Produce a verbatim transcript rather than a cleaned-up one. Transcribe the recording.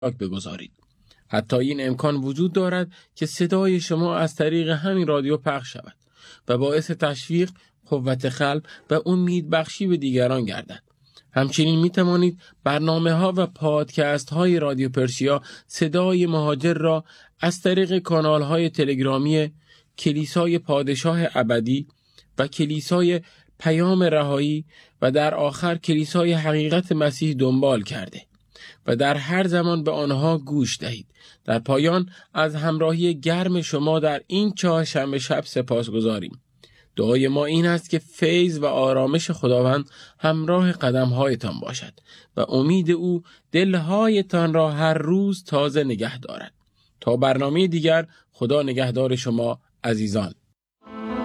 بگذارید. حتی این امکان وجود دارد که صدای شما از طریق همین رادیو پخش شود و باعث تشویق، قوت قلب و امید بخشی به دیگران گردد. همچنین می توانید برنامه ها و پادکست های رادیو پرسیا صدای مهاجر را از طریق کانال های تلگرامی کلیسای پادشاه ابدی و کلیسای پیام رهایی و در آخر کلیسای حقیقت مسیح دنبال کرده و در هر زمان به آنها گوش دهید. در پایان از همراهی گرم شما در این چهارشنبه شب سپاسگزاریم. دعای ما این است که فیض و آرامش خداوند همراه قدم‌هایتان باشد و امید او دل‌هایتان را هر روز تازه نگه دارد. تا برنامه دیگر، خدا نگهدار شما عزیزان.